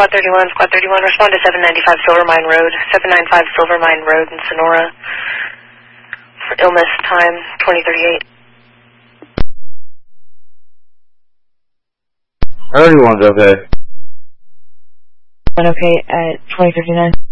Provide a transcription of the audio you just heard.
Squad 31, respond to 795 Silver Mine Road, 795 Silver Mine Road in Sonora. Illness time 2038. 31's okay. Okay at 2059.